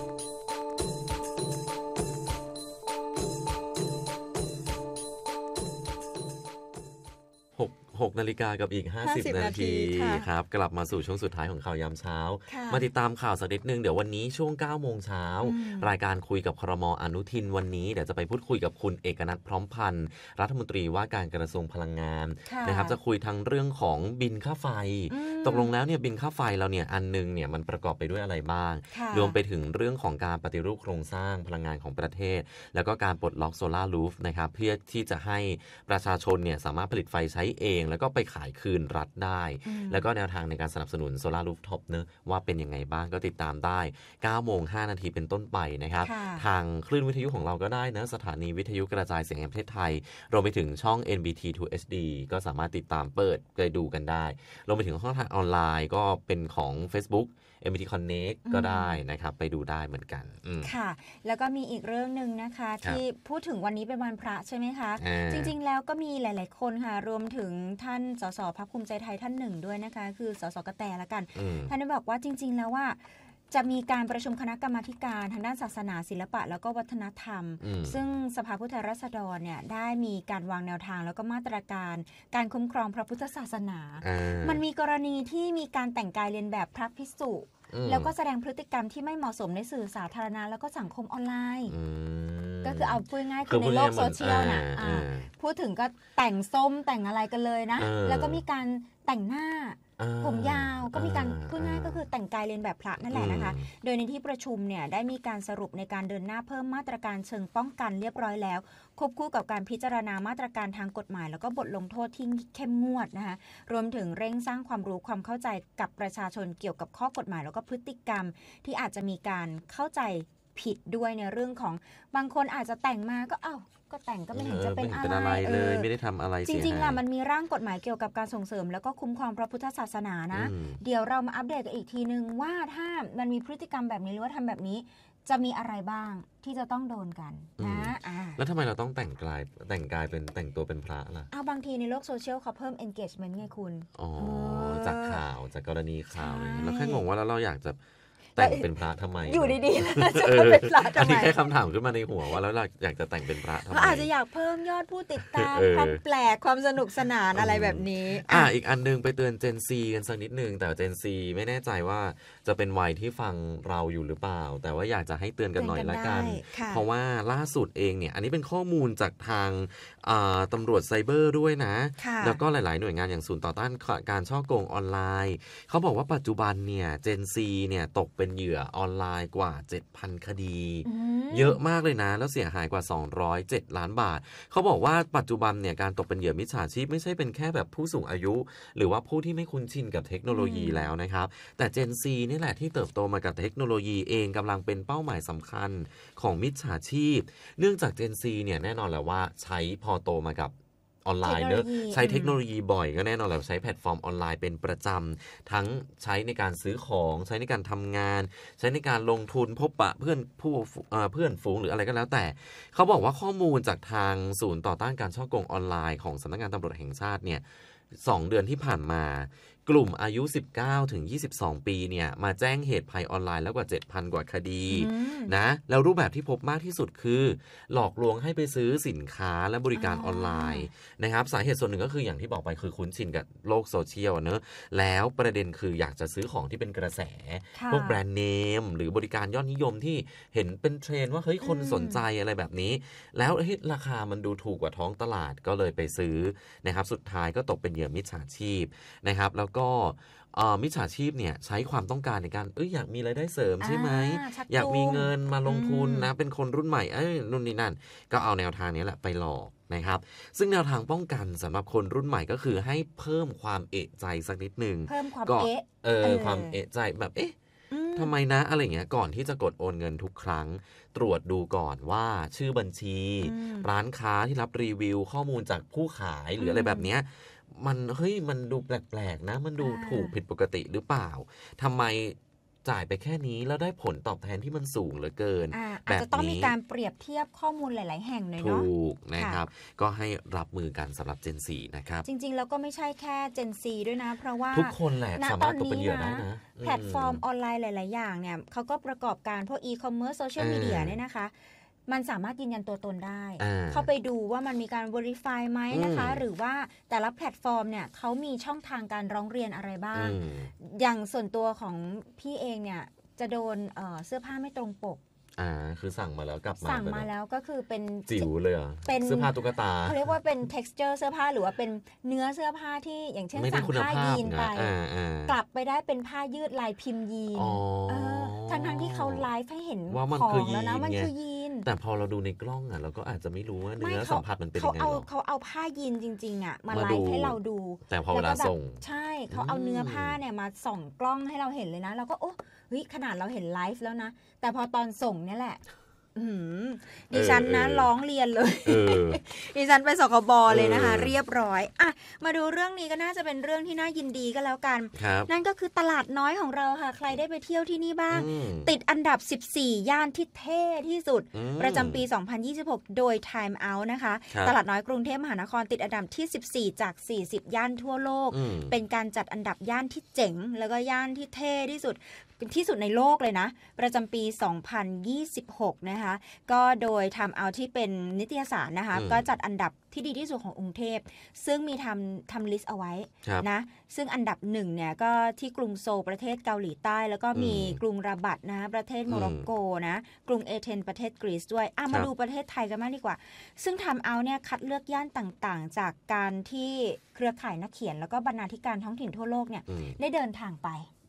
6 นาฬิกากับอีก50 นาทีครับกลับมาสู่ช่วงสุดท้ายของข่าวยามเช้ามาติดตามข่าวสักนิดนึงเดี๋ยววันนี้ช่วง 9 โมงเช้ารายการคุยกับครม.อนุทินวันนี้เดี๋ยวจะไปพูดคุยกับคุณเอกนัทพร้อมพันธ์รัฐมนตรีว่าการกระทรวงพลังงานนะครับจะคุยทั้งเรื่องของบินค่าไฟตกลงแล้วเนี่ยบินค่าไฟเราเนี่ยอันนึงเนี่ยมันประกอบไปด้วยอะไรบ้างรวมไปถึงเรื่องของการปฏิรูปโครงสร้างพลังงานของประเทศแล้วก็การปลดล็อกโซล่ารูฟนะครับเพื่อที่จะให้ประชาชนเนี่ยสามารถผลิตไฟใช้เองแล้วก็ไปขายคืนรัฐได้แล้วก็แนวทางในการสนับสนุนโซล่ารูฟท็อปเนอะว่าเป็นยังไงบ้างก็ติดตามได้ 9:05 น.เป็นต้นไปนะครับทางคลื่นวิทยุของเราก็ได้นะสถานีวิทยุกระจายเสียงแห่งประเทศไทยรวมไปถึงช่อง NBT 2 HD ก็สามารถติดตามเปิดไปดูกันได้รวมไปถึงช่องทางออนไลน์ก็เป็นของ Facebook MBT Connect ก็ได้นะครับไปดูได้เหมือนกันค่ะแล้วก็มีอีกเรื่องนึงนะคะที่พูดถึงวันนี้เป็นวันพระใช่ไหมคะจริงๆแล้วก็มีหลายๆคนค่ะรวมถึงท่านสสพรรคภูมิใจไทยท่านหนึ่งด้วยนะคะคือสสกระแตละกันท่านได้บอกว่าจริงๆแล้วว่าจะมีการประชุมคณะกรรมาธิการทางด้านศาสนาศิลปะแล้วก็วัฒนธรรมซึ่งสภาผู้แทนราษฎรเนี่ยได้มีการวางแนวทางแล้วก็มาตรการการคุ้มครองพระพุทธศาสนามันมีกรณีที่มีการแต่งกายเลียนแบบพระภิกษุแล้วก็แสดงพฤติกรรมที่ไม่เหมาะสมในสื่อสาธารณะแล้วก็สังคมออนไลน์ก็คือเอาพูดง่ายคือในโลกโซเชียลนะพูดถึงก็แต่งส้มแต่งอะไรกันเลยนะแล้วก็มีการแต่งหน้าผมยาวก็มีการพูดง่ายก็คือแต่งกายเลียนแบบพระนั่นแหละนะคะโดยในที่ประชุมเนี่ยได้มีการสรุปในการเดินหน้าเพิ่มมาตรการเชิงป้องกันเรียบร้อยแล้วควบคู่กับการพิจารณามาตรการทางกฎหมายแล้วก็บทลงโทษที่เข้มงวดนะคะรวมถึงเร่งสร้างความรู้ความเข้าใจกับประชาชนเกี่ยวกับข้อกฎหมายแล้วก็พฤติกรรมที่อาจจะมีการเข้าใจผิดด้วยในเรื่องของบางคนอาจจะแต่งมาก็ก็แต่งก็ไม่เห็นจะเป็นอะไรเลยไม่ได้ทำอะไรจริงๆล่ะมันมีร่างกฎหมายเกี่ยวกับการส่งเสริมแล้วก็คุ้มครองพระพุทธศาสนานะเดี๋ยวเรามาอัปเดตกันอีกทีนึงว่าถ้ามันมีพฤติกรรมแบบนี้หรือว่าทำแบบนี้จะมีอะไรบ้างที่จะต้องโดนกันนะแล้วทำไมเราต้องแต่งกายเป็นแต่งตัวเป็นพระล่ะบางทีในโลกโซเชียลเขาเพิ่ม engagement ไงคุณจากข่าวจากกรณีข่าวเลยแล้วแค่งงว่าแล้วเราอยากจะแต่งเป็นพระทำไมอยู่ดีๆแล้วจะเป็นพระทำไมอันนี้แค่คำถามขึ้นมาในหัวว่าแล้วเราอยากจะแต่งเป็นพระทำไมอาจจะอยากเพิ่มยอดผู้ติดตามความแปลกความสนุกสนานอะไรแบบนี้อีกอันนึงไปเตือน Gen Z กันสักนิดนึงแต่ Gen Z ไม่แน่ใจว่าจะเป็นวัยที่ฟังเราอยู่หรือเปล่าแต่ว่าอยากจะให้เตือนกันหน่อยละกันเพราะว่าล่าสุดเองเนี่ยอันนี้เป็นข้อมูลจากทางตำรวจไซเบอร์ด้วยนะแล้วก็หลายๆหน่วยงานอย่างศูนย์ต่อต้านการฉ้อโกงออนไลน์เขาบอกว่าปัจจุบันเนี่ย Gen Z เนี่ยตกเป็นเหยื่อออนไลน์กว่า 7,000 คดีเยอะมากเลยนะแล้วเสียหายกว่า207ล้านบาทเขาบอกว่าปัจจุบันเนี่ยการตกเป็นเหยื่อมิจฉาชีพไม่ใช่เป็นแค่แบบผู้สูงอายุหรือว่าผู้ที่ไม่คุ้นชินกับเทคโนโลยีแล้วนะครับแต่ Gen Z นี่แหละที่เติบโตมากับเทคโนโลยีเองกำลังเป็นเป้าหมายสำคัญของมิจฉาชีพเนื่องจาก Gen Z เนี่ยแน่นอนแหละว่าใช้พอโตมากับออนไลน์เนอะใช้เทคโนโลยีบ่อยก็แน่นอนแหละใช้แพลตฟอร์มออนไลน์เป็นประจำทั้งใช้ในการซื้อของใช้ในการทำงานใช้ในการลงทุนพบปะเพื่อนฝูงหรืออะไรก็แล้วแต่เขาบอกว่าข้อมูลจากทางศูนย์ต่อต้านการฉ้อโกงออนไลน์ของสำนักงานตำรวจแห่งชาติเนี่ย2 เดือนที่ผ่านมากลุ่มอายุ 19 ถึง 22 ปีเนี่ยมาแจ้งเหตุภัยออนไลน์แล้วกว่า 7,000 กว่าคดีนะแล้วรูปแบบที่พบมากที่สุดคือหลอกลวงให้ไปซื้อสินค้าและบริการออนไลน์นะครับสาเหตุส่วนหนึ่งก็คืออย่างที่บอกไปคือคุ้นชินกับโลกโซเชียลเนอะแล้วประเด็นคืออยากจะซื้อของที่เป็นกระแสพวกแบรนด์เนมหรือบริการยอดนิยมที่เห็นเป็นเทรนด์ว่าเฮ้ยคนสนใจอะไรแบบนี้แล้วราคามันดูถูกกว่าท้องตลาดก็เลยไปซื้อนะครับสุดท้ายก็ตกเป็นเหยื่อมิจฉาชีพนะครับแล้วก็มิจฉาชีพเนี่ยใช้ความต้องการในการอยากมีรายได้เสริมใช่ไหมอยากมีเงินมาลงทุนนะเป็นคนรุ่นใหม่นู่นนี่นั่นก็เอาแนวทางนี้แหละไปหลอกนะครับซึ่งแนวทางป้องกันสำหรับคนรุ่นใหม่ก็คือให้เพิ่มความเอะใจสักนิดนึงเพิ่มความความเอะใจแบบทำไมนะอะไรเงี้ยก่อนที่จะกดโอนเงินทุกครั้งตรวจดูก่อนว่าชื่อบัญชีร้านค้าที่รับรีวิวข้อมูลจากผู้ขายหรืออะไรแบบเนี้ยมันดูแปลกๆนะมันดูถูกผิดปกติหรือเปล่าทำไมจ่ายไปแค่นี้แล้วได้ผลตอบแทนที่มันสูงเหลือเกินอาจจะต้องมีการเปรียบเทียบข้อมูลหลายๆแห่งหน่อยเนาะถูกนะครับก็ให้รับมือกันสำหรับ Gen Z นะครับจริงๆแล้วก็ไม่ใช่แค่ Gen Z ด้วยนะเพราะว่าทุกคนแหละสามารถตกเป็นเหยื่อได้นะแพลตฟอร์มออนไลน์หลายๆอย่างเนี่ยเขาก็ประกอบการพวก e-commerce โซเชียลมีเดียเนี่ยนะคะมันสามารถยืนยันตัวตนได้เข้าไปดูว่ามันมีการ verify ไหมนะคะหรือว่าแต่ละแพลตฟอร์มเนี่ยเขามีช่องทางการร้องเรียนอะไรบ้างอย่างส่วนตัวของพี่เองเนี่ยจะโดนเสื้อผ้าไม่ตรงปกคือสั่งมาแล้วกลับมาสั่งมาแล้วก็คือเป็นจิ๋วเลยเป็นเสื้อผ้าตุ๊กตาเขาเรียกว่าเป็น texture เสื้อผ้าหรือว่าเป็นเนื้อเสื้อผ้าที่อย่างเช่นสั่งผ้ายีนไปกลับไปได้เป็นผ้ายืดลายพิมพ์ยีนทั้งที่เขาไลฟ์ให้เห็นของแล้วนะมันคือยีนแต่พอเราดูในกล้องเราก็อาจจะไม่รู้ว่าเนื้อสัมผัสมันเป็นยังไงเขาเอาผ้ายีนจริงๆมาไลฟ์ให้เราดูแต่พอเวลาส่งใช่เขาเอาเนื้อผ้าเนี่ยมาส่องกล้องให้เราเห็นเลยนะเราก็โอ้ขนาดเราเห็นไลฟ์แล้วนะแต่พอตอนส่งเนี่ยแหละดิฉันนะร้องเรียนเลยดิฉันไปสคบเลยนะคะเรียบร้อยมาดูเรื่องนี้ก็น่าจะเป็นเรื่องที่น่ายินดีก็แล้วกันนั่นก็คือตลาดน้อยของเราค่ะใครได้ไปเที่ยวที่นี่บ้างติดอันดับ14ย่านที่เท่ที่สุดประจำปี 2026 โดย Time Out นะคะตลาดน้อยกรุงเทพมหานครติดอันดับที่14จาก40ย่านทั่วโลกเป็นการจัดอันดับย่านที่เจ๋งแล้วก็ย่านที่เท่ที่สุดที่สุดในโลกเลยนะประจำปี 2026 นะคะก็โดยทำเอาที่เป็นนิตยสารนะคะก็จัดอันดับที่ดีที่สุดของกรุงเทพซึ่งมีทำลิสต์เอาไว้นะซึ่งอันดับหนึ่งเนี่ยก็ที่กรุงโซลประเทศเกาหลีใต้แล้วก็มีกรุงราบัตนะประเทศโมร็อกโกนะกรุงเอเธนประเทศกรีซด้วยมาดูประเทศไทยกันมากดีกว่าซึ่งทำเอาเนี่ยคัดเลือกย่านต่างๆจากการที่เครือข่ายนักเขียนแล้วก็บรรณาธิการท้องถิ่นทั่วโลกเนี่ยได้เดินทางไป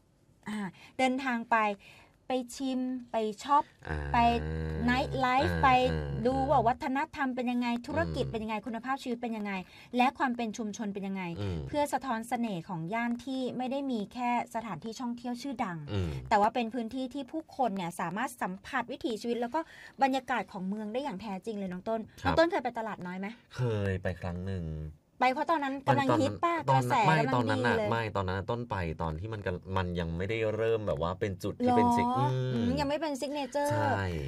ไปชิมไปช็อปไปไนท์ไลฟ์ไปดูว่าวัฒนธรรมเป็นยังไงธุรกิจเป็นยังไงคุณภาพชีวิตเป็นยังไงและความเป็นชุมชนเป็นยังไงเพื่อสะท้อนเสน่ห์ของย่านที่ไม่ได้มีแค่สถานที่ท่องเที่ยวชื่อดังแต่ว่าเป็นพื้นที่ที่ผู้คนเนี่ยสามารถสัมผัสวิถีชีวิตแล้วก็บรรยากาศของเมืองได้อย่างแท้จริงเลยน้องต้นเคยไปตลาดน้อยไหมเคยไปครั้งหนึ่งไปเพราะตอนนั้นกำลังฮิตป่ะกระแสกำลังดีเลยตอนนั้นต้นไปตอนที่มันยังไม่ได้เริ่มแบบว่าเป็นจุดที่เป็นซิกยังไม่เป็นซิกเนเจอร์